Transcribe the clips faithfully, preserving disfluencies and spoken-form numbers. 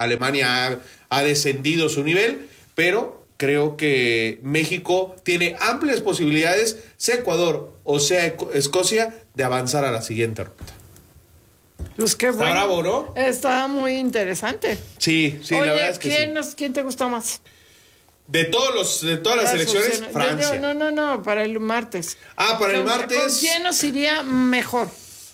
Alemania ha, ha descendido su nivel, pero creo que México tiene amplias posibilidades, sea Ecuador o sea Escocia, de avanzar a la siguiente ronda. Pues qué bueno. Está bravo, ¿no? Está muy interesante. Sí, sí, Oye, la verdad es que ¿quién, sí. nos, ¿quién te gustó más? De todos los, de todas las, las selecciones, opciones. Francia. No, no, no, para el martes. Ah, para el ¿Con, martes. ¿Con quién nos iría mejor?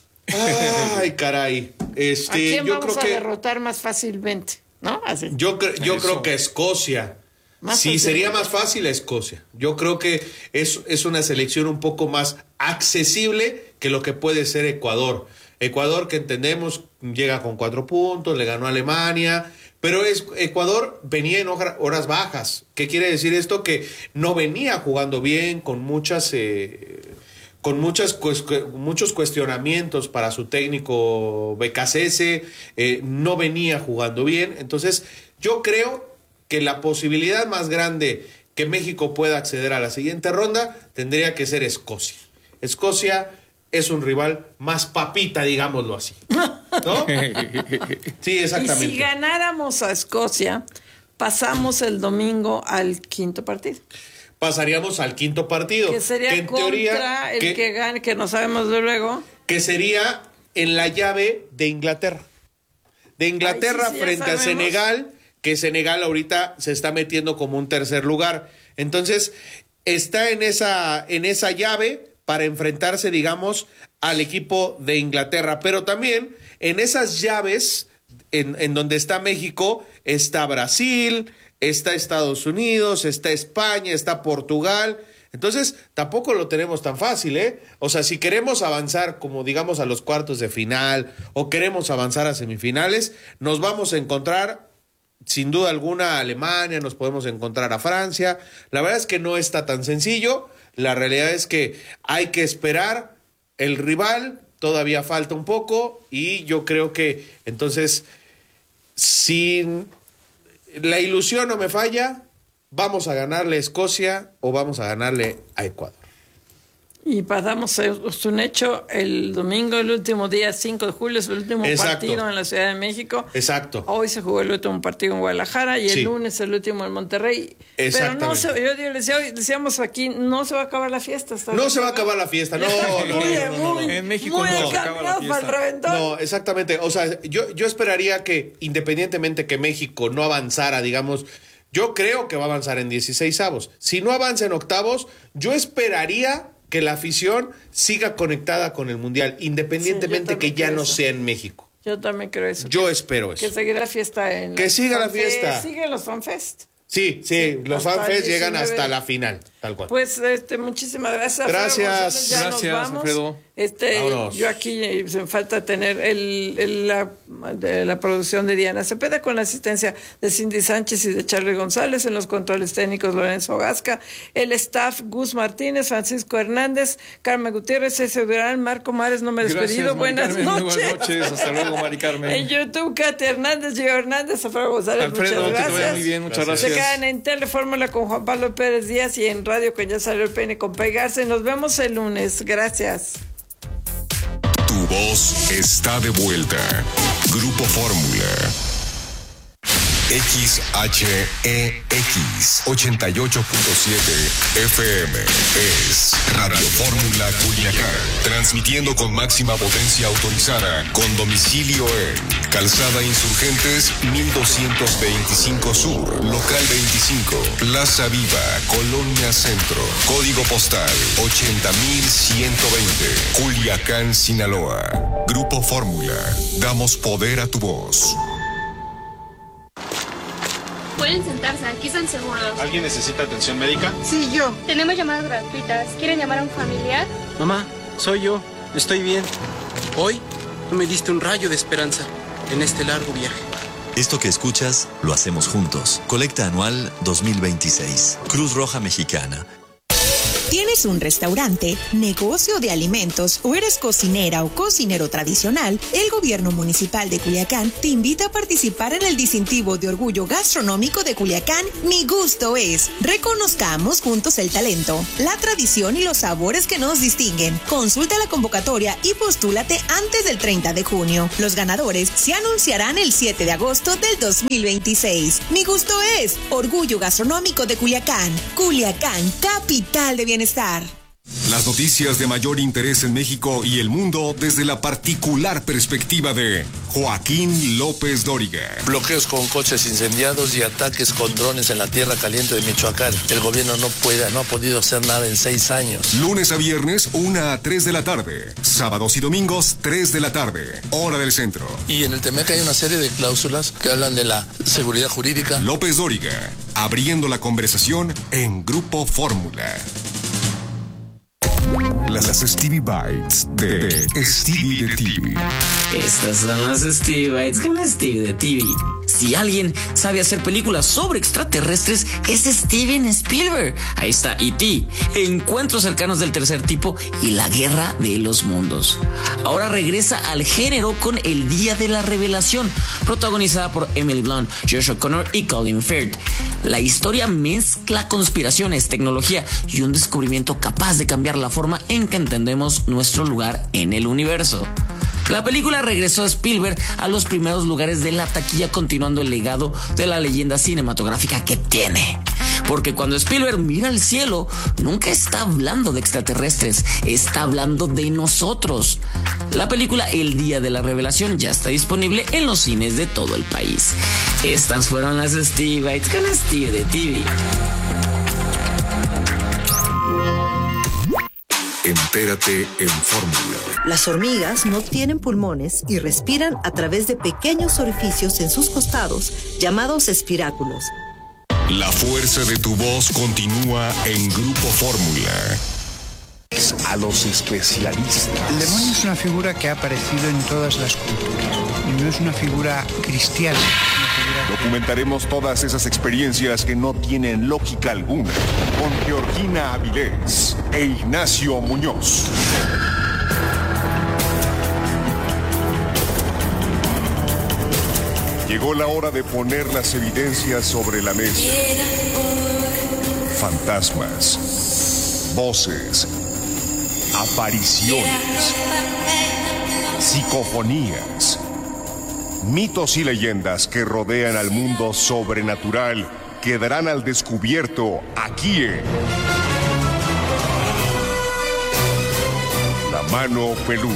Ay, caray. Este, ¿A quién yo vamos creo a que derrotar más fácilmente? ¿No? Así. Yo, cre yo creo que Escocia. Más sí, fácil. sería más fácil Escocia. Yo creo que es, es una selección un poco más accesible que lo que puede ser Ecuador. Ecuador, que entendemos, llega con cuatro puntos, le ganó a Alemania, pero es, Ecuador venía en horas bajas. ¿Qué quiere decir esto? Que no venía jugando bien, con muchas... Eh, con muchas, muchos cuestionamientos para su técnico B K C S, eh, no venía jugando bien. Entonces, yo creo que la posibilidad más grande que México pueda acceder a la siguiente ronda tendría que ser Escocia. Escocia es un rival más papita, digámoslo así, ¿no? Sí, exactamente. Y si ganáramos a Escocia, pasamos el domingo al quinto partido. Pasaríamos al quinto partido. Que sería que en contra teoría, el que, que gane, que no sabemos de luego. Que sería en la llave de Inglaterra. De Inglaterra Ay, sí, sí, frente a sabemos. Senegal, que Senegal ahorita se está metiendo como un tercer lugar. Entonces, está en esa, en esa llave para enfrentarse, digamos, al equipo de Inglaterra. Pero también en esas llaves, en, en donde está México, está Brasil, está Estados Unidos, está España, está Portugal. Entonces, tampoco lo tenemos tan fácil, ¿eh? O sea, si queremos avanzar, como digamos, a los cuartos de final o queremos avanzar a semifinales, nos vamos a encontrar, sin duda alguna, a Alemania, nos podemos encontrar a Francia. La verdad es que no está tan sencillo. La realidad es que hay que esperar el rival, todavía falta un poco y yo creo que, entonces, sin... la ilusión no me falla, vamos a ganarle a Escocia o vamos a ganarle a Ecuador. Y pasamos, es un hecho, el domingo, el último día, cinco de julio, es el último Exacto. partido en la Ciudad de México. Exacto. Hoy se jugó el último partido en Guadalajara y el Sí. lunes el último en Monterrey. Pero no se, yo, yo decía, decíamos aquí, no se va a acabar la fiesta. No se va a acabar la fiesta, no, no, no, muy, no, no, muy, no. En México muy no se acaba la encaminados para el fiesta. reventón. No, exactamente. O sea, yo, yo esperaría que, independientemente que México no avanzara, digamos, yo creo que va a avanzar en dieciseisavos. Si no avanza en octavos, yo esperaría que la afición siga conectada con el Mundial, independientemente Sí, que ya creo no eso. sea en México. Yo también creo eso. Yo espero eso. Que seguirá la fiesta en... Que siga la FanFest. fiesta. Sigue los FanFest. Sí, sí, los hasta fanfest el llegan diecinueve. hasta la final, tal cual. Pues este, muchísimas gracias. Gracias. Alfredo González, ya nos Gracias, vamos. Alfredo. Este, Vámonos. yo aquí eh, me falta tener el, el- la, de la producción de Diana Cepeda con la asistencia de Cindy Sánchez y de Charlie González, en los controles técnicos Lorenzo Gasca, el staff Gus Martínez, Francisco Hernández, Carmen Gutiérrez, César Durán, Marco Mares, no me he despedido. Gracias, Mari Buenas Carmen. Muy noches. buenas noches. Hasta luego, Mari Carmen. En YouTube, Katy Hernández, Gio Hernández, Alfredo González, Alfredo, muchas que te gracias. vaya muy bien, muchas Gracias. Se gracias. quedan en Telefórmula con Juan Pablo Pérez Díaz y en Radio con Ya Salió el Peine con Pegarse. Nos vemos el lunes. Gracias. Tu voz está de vuelta. Grupo Fórmula. X H E X ochenta y ocho punto siete F M es Radio Fórmula Culiacán, transmitiendo con máxima potencia autorizada, con domicilio en Calzada Insurgentes mil doscientos veinticinco Sur, Local veinticinco, Plaza Viva, Colonia Centro, Código Postal ochenta mil ciento veinte, Culiacán, Sinaloa. Grupo Fórmula, damos poder a tu voz. Pueden sentarse, aquí están seguros. ¿Alguien necesita atención médica? Sí, yo. Tenemos llamadas gratuitas. ¿Quieren llamar a un familiar? Mamá, soy yo. Estoy bien. Hoy me diste un rayo de esperanza en este largo viaje. Esto que escuchas, lo hacemos juntos. Colecta anual dos mil veintiséis. Cruz Roja Mexicana. ¿Tienes ¿Tienes un restaurante, negocio de alimentos o eres cocinera o cocinero tradicional? El Gobierno Municipal de Culiacán te invita a participar en el distintivo de orgullo gastronómico de Culiacán, Mi Gusto Es. Reconozcamos juntos el talento, la tradición y los sabores que nos distinguen. Consulta la convocatoria y postúlate antes del treinta de junio. Los ganadores se anunciarán el siete de agosto del dos mil veintiséis. Mi Gusto Es, orgullo gastronómico de Culiacán. Culiacán, capital de bienestar. Las noticias de mayor interés en México y el mundo desde la particular perspectiva de Joaquín López Dóriga. Bloqueos con coches incendiados y ataques con drones en la tierra caliente de Michoacán. El gobierno no puede, no ha podido hacer nada en seis años. Lunes a viernes, una a tres de la tarde. Sábados y domingos, tres de la tarde. Hora del centro. Y en el Temec hay una serie de cláusulas que hablan de la seguridad jurídica. López Dóriga, abriendo la conversación en Grupo Fórmula. Las Stevie Bites de Stevie de T V. Estas son las Stevie Bites con Stevie de T V. Si alguien sabe hacer películas sobre extraterrestres, es Steven Spielberg. Ahí está E T, Encuentros cercanos del tercer tipo y La guerra de los mundos. Ahora regresa al género con El día de la revelación, protagonizada por Emily Blunt, Josh O'Connor y Colin Firth. La historia mezcla conspiraciones, tecnología y un descubrimiento capaz de cambiar la forma en que entendemos nuestro lugar en el universo. La película regresó a Spielberg a los primeros lugares de la taquilla, continuando el legado de la leyenda cinematográfica que tiene. Porque cuando Spielberg mira al cielo, nunca está hablando de extraterrestres, está hablando de nosotros. La película El día de la revelación ya está disponible en los cines de todo el país. Estas fueron las Stevie Bites con Stevie de T V. Entérate en Fórmula. Las hormigas no tienen pulmones y respiran a través de pequeños orificios en sus costados, llamados espiráculos. La fuerza de tu voz continúa en Grupo Fórmula. A los especialistas. El demonio es una figura que ha aparecido en todas las culturas y no es una figura cristiana. Documentaremos todas esas experiencias que no tienen lógica alguna con Georgina Avilés e Ignacio Muñoz. Llegó la hora de poner las evidencias sobre la mesa. Fantasmas, voces, apariciones, psicofonías, mitos y leyendas que rodean al mundo sobrenatural quedarán al descubierto aquí en La Mano Peluda.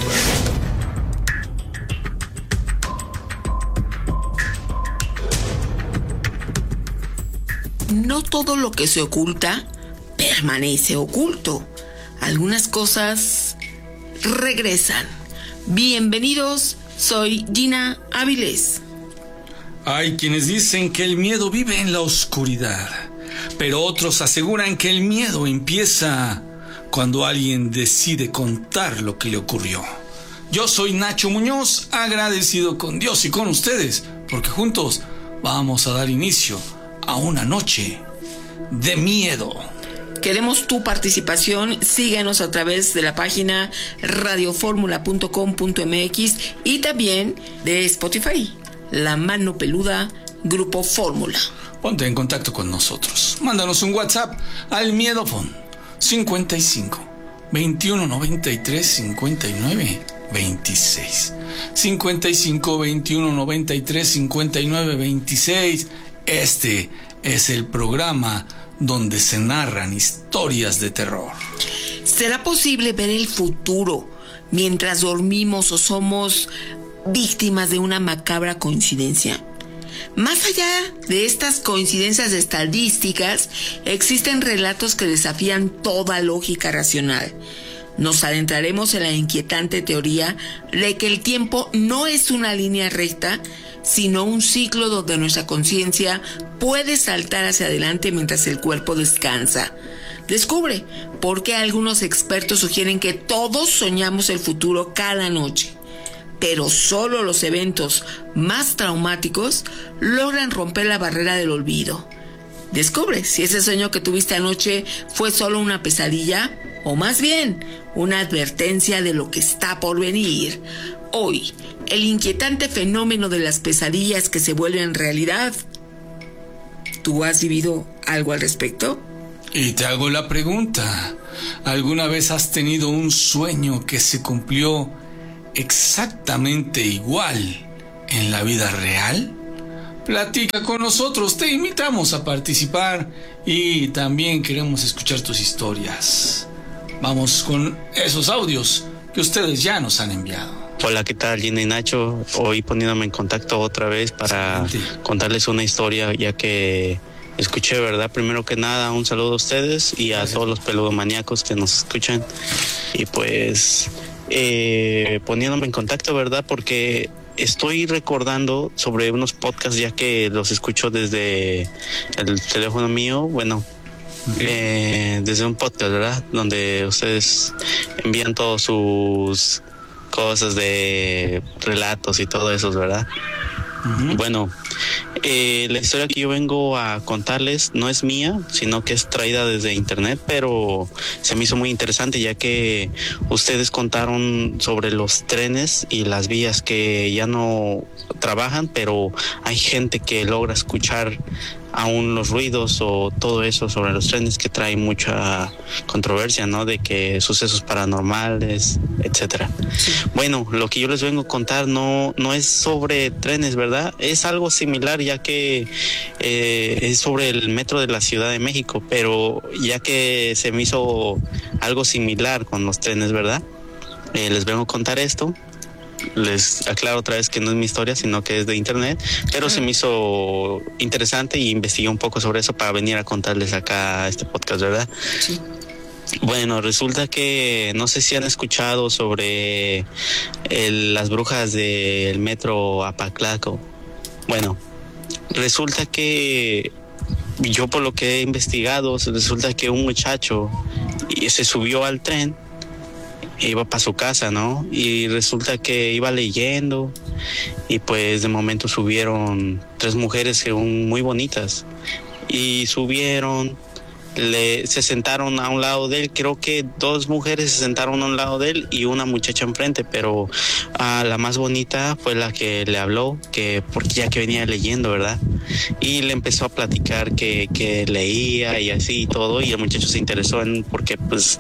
No todo lo que se oculta permanece oculto. Algunas cosas regresan. Bienvenidos, soy Gina Avilés. Hay quienes dicen que el miedo vive en la oscuridad, pero otros aseguran que el miedo empieza cuando alguien decide contar lo que le ocurrió. Yo soy Nacho Muñoz, agradecido con Dios y con ustedes, porque juntos vamos a dar inicio a una noche de miedo. Queremos tu participación. Síguenos a través de la página radio fórmula punto com punto m x y también de Spotify. La Mano Peluda, Grupo Fórmula. Ponte en contacto con nosotros. Mándanos un WhatsApp al Miedofon cincuenta y cinco, veintiuno noventa y tres, cincuenta y nueve, veintiséis. cincuenta y cinco, veintiuno noventa y tres, cincuenta y nueve, veintiséis. Este es el programa donde se narran historias de terror. ¿Será posible ver el futuro mientras dormimos o somos víctimas de una macabra coincidencia? Más allá de estas coincidencias estadísticas, existen relatos que desafían toda lógica racional. Nos adentraremos en la inquietante teoría de que el tiempo no es una línea recta, sino un ciclo donde nuestra conciencia puede saltar hacia adelante mientras el cuerpo descansa. Descubre por qué algunos expertos sugieren que todos soñamos el futuro cada noche, pero solo los eventos más traumáticos logran romper la barrera del olvido. Descubre si ese sueño que tuviste anoche fue solo una pesadilla o más bien, una advertencia de lo que está por venir. Hoy, el inquietante fenómeno de las pesadillas que se vuelven realidad. ¿Tú has vivido algo al respecto? Y te hago la pregunta, ¿alguna vez has tenido un sueño que se cumplió exactamente igual en la vida real? Platica con nosotros, te invitamos a participar y también queremos escuchar tus historias. Vamos con esos audios que ustedes ya nos han enviado. Hola, ¿qué tal? Gina y Nacho, hoy poniéndome en contacto otra vez para Excelente. contarles una historia, ya que escuché, ¿verdad? Primero que nada, un saludo a ustedes y a Gracias. todos los peludomaníacos que nos escuchan. Y pues, eh, poniéndome en contacto, ¿verdad? Porque estoy recordando sobre unos podcasts, ya que los escucho desde el teléfono mío, bueno, eh, desde un podcast, ¿verdad? Donde ustedes envían todos sus cosas de relatos y todo eso, ¿verdad? Uh-huh. Bueno, eh, la historia que yo vengo a contarles no es mía, sino que es traída desde internet, pero se me hizo muy interesante, ya que ustedes contaron sobre los trenes y las vías que ya no trabajan, pero hay gente que logra escuchar aún los ruidos o todo eso sobre los trenes, que trae mucha controversia, ¿no? De que sucesos paranormales, etcétera. Sí. Bueno, lo que yo les vengo a contar no, no es sobre trenes, ¿verdad? Es algo similar, ya que eh, es sobre el metro de la Ciudad de México, pero ya que se me hizo algo similar con los trenes, ¿verdad? Eh, les vengo a contar esto. Les aclaro otra vez que no es mi historia, sino que es de internet, pero se me hizo interesante y investigué un poco sobre eso para venir a contarles acá este podcast, ¿verdad? Sí. Bueno, resulta que no sé si han escuchado sobre el, las brujas del metro Apacalco. Bueno, resulta que yo, por lo que he investigado, resulta que un muchacho se subió al tren, iba para su casa, ¿no? Y resulta que iba leyendo y pues de momento subieron tres mujeres según muy bonitas y subieron, le, se sentaron a un lado de él. Creo que dos mujeres se sentaron a un lado de él y una muchacha enfrente, pero a la más bonita fue la que le habló, que porque ya que venía leyendo, ¿verdad? Y le empezó a platicar que, que leía y así y todo, y el muchacho se interesó en, porque pues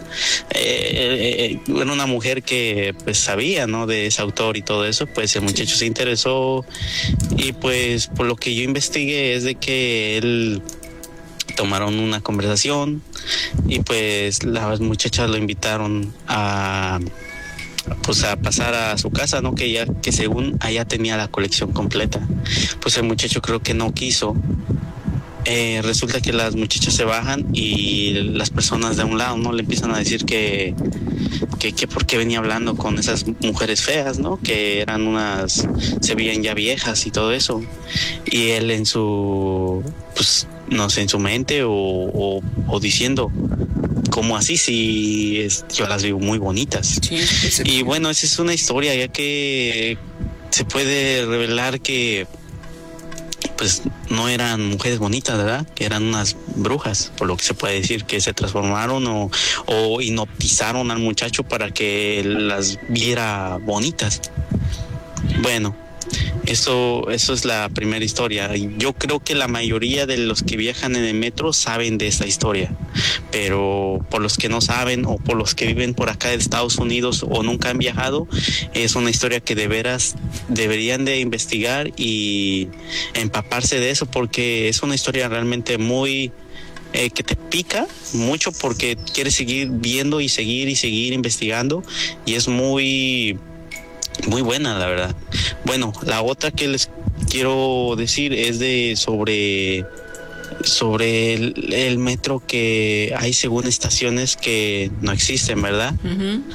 eh, eh, era una mujer que pues sabía, ¿no? De ese autor y todo eso, pues el muchacho se interesó y pues por lo que yo investigué es de que él tomaron una conversación y pues las muchachas lo invitaron a pues a pasar a su casa, ¿no? Que ya que según allá tenía la colección completa. Pues el muchacho creo que no quiso. Eh, resulta que las muchachas se bajan y las personas de un lado, ¿no? Le empiezan a decir que que, que por qué venía hablando con esas mujeres feas, ¿no? Que eran unas, se veían ya viejas y todo eso. Y él en su, pues, no sé, en su mente o, o, o diciendo, ¿cómo así? Si es, yo las veo muy bonitas. Sí, sí. Y bueno, esa es una historia, ya que se puede revelar que pues no eran mujeres bonitas, ¿verdad? Que eran unas brujas, por lo que se puede decir, que se transformaron o, o hipnotizaron al muchacho para que las viera bonitas. Bueno, eso, eso es la primera historia. Yo creo que la mayoría de los que viajan en el metro saben de esta historia, pero por los que no saben o por los que viven por acá de Estados Unidos o nunca han viajado, es una historia que de veras deberían de investigar y empaparse de eso, porque es una historia realmente muy eh, que te pica mucho, porque quieres seguir viendo y seguir y seguir investigando, y es muy muy buena, la verdad. Bueno, la otra que les quiero decir es de sobre sobre el, el metro, que hay según estaciones que no existen, ¿verdad? Uh-huh.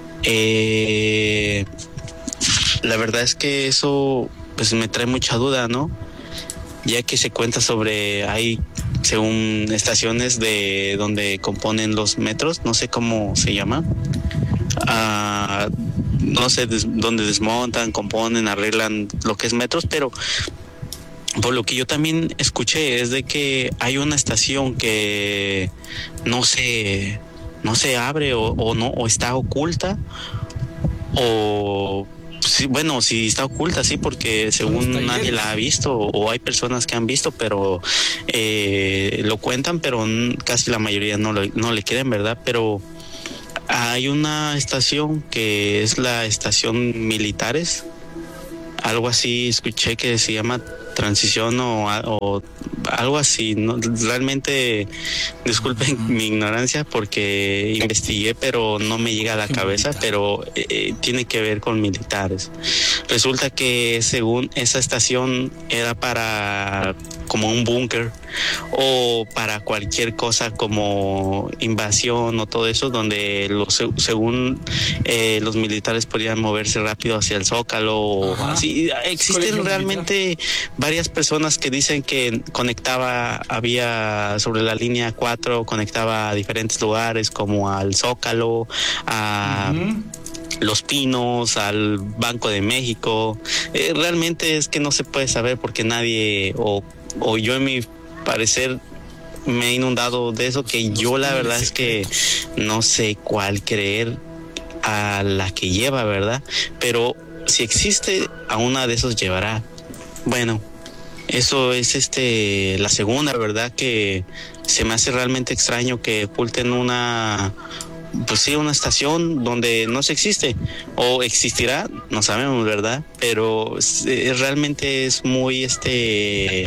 Eh, la verdad es que eso pues me trae mucha duda, ¿no? Ya que se cuenta sobre, hay según estaciones de donde componen los metros, no sé cómo se llama, ah, no sé des, donde desmontan, componen, arreglan lo que es metros, pero por lo que yo también escuché es de que hay una estación que no se no se abre o, o no, o está oculta, o sí, bueno, si está oculta, sí, porque según nadie la ha visto, o hay personas que han visto, pero eh, lo cuentan, pero casi la mayoría no, lo, no le creen, ¿verdad? Pero hay una estación que es la estación Militares, algo así escuché que se llama Transición o, o algo así, ¿no? Realmente disculpen mi ignorancia porque investigué, pero no me llega a la cabeza, pero eh, tiene que ver con militares. Resulta que según esa estación era para como un búnker o para cualquier cosa como invasión o todo eso, donde los, según eh, los militares podían moverse rápido hacia el Zócalo o así. Existen realmente varias personas que dicen que conectaba, había sobre la línea cuatro, conectaba a diferentes lugares como al Zócalo, a uh-huh. Los Pinos, al Banco de México. Eh, realmente es que no se puede saber porque nadie, o, o yo en mi parecer me he inundado de eso, que yo la verdad es que no sé cuál creer a la que lleva, ¿verdad? Pero si existe, a una de esos llevará. Bueno, eso es este la segunda, ¿verdad? Que se me hace realmente extraño que oculten una, pues sí, una estación donde no se existe, o existirá, no sabemos, ¿verdad? Pero eh, realmente es muy este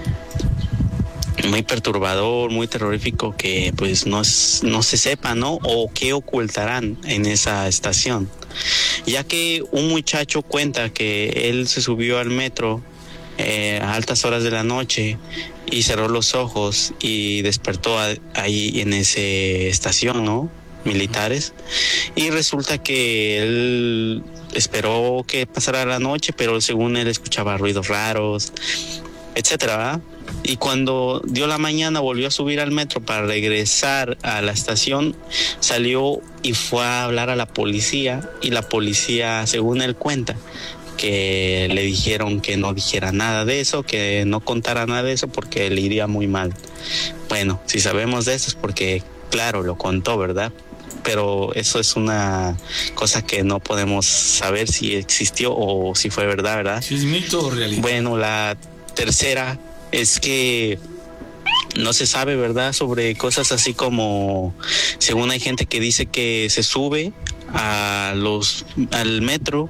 muy perturbador, muy terrorífico que pues no, es, no se sepa, ¿no? O qué ocultarán en esa estación. Ya que un muchacho cuenta que él se subió al metro eh, a altas horas de la noche y cerró los ojos y despertó a, ahí en esa estación, ¿no? Militares. Y resulta que él esperó que pasara la noche, pero según él escuchaba ruidos raros, etcétera, ¿verdad? Y cuando dio la mañana volvió a subir al metro para regresar a la estación, salió y fue a hablar a la policía, y la policía, según él cuenta, que le dijeron que no dijera nada de eso, que no contara nada de eso porque le iría muy mal. Bueno, si sabemos de eso es porque, claro, lo contó, ¿verdad? Pero eso es una cosa que no podemos saber si existió o si fue verdad, ¿verdad? Si es mito o realidad. Bueno, la tercera es que no se sabe, ¿verdad?, sobre cosas así como, según hay gente que dice que se sube a los al metro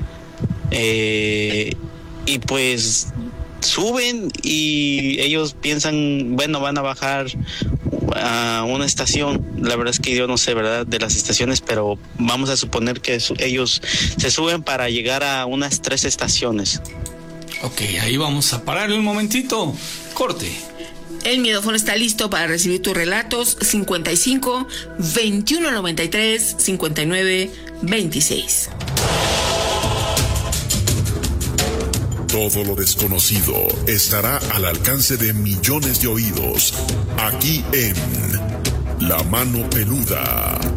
eh, y pues suben y ellos piensan, bueno, van a bajar a una estación. La verdad es que yo no sé, ¿verdad?, de las estaciones, pero vamos a suponer que su, ellos se suben para llegar a unas tres estaciones. Ok, ahí vamos a parar un momentito. Corte. El Miedófono está listo para recibir tus relatos. Cincuenta y cinco, veintiuno noventa y tres, cincuenta y nueve, veintiséis. Todo lo desconocido estará al alcance de millones de oídos, aquí en La Mano Peluda,